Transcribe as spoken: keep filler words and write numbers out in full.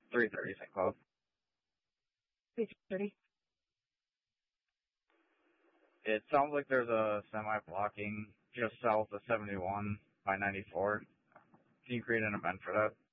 three thirty Saint Cloud. three thirty. It sounds like there's a semi blocking just south of seventy-one by ninety-four. Can you create an event for that?